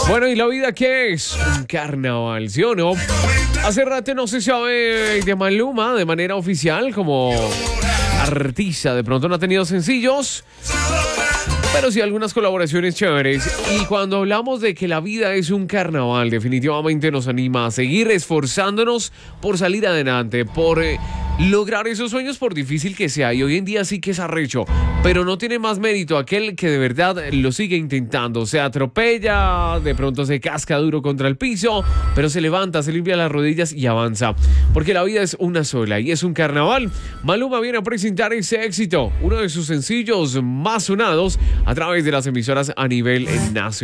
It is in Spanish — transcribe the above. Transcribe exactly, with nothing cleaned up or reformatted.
Bueno, ¿y la vida qué es? Un carnaval, ¿sí o no? Hace rato no se sabe de Maluma de manera oficial como artista. De pronto no ha tenido sencillos, pero sí algunas colaboraciones chéveres. Y cuando hablamos de que la vida es un carnaval, definitivamente nos anima a seguir esforzándonos por salir adelante, por eh, lograr esos sueños por difícil que sea. Y hoy en día sí que es arrecho, pero no tiene más mérito aquel que de verdad lo sigue intentando. Se atropella, de pronto se casca duro contra el piso, pero se levanta, se limpia las rodillas y avanza. Porque la vida es una sola y es un carnaval. Maluma viene a presentar ese éxito, uno de sus sencillos más sonados a través de las emisoras a nivel nacional.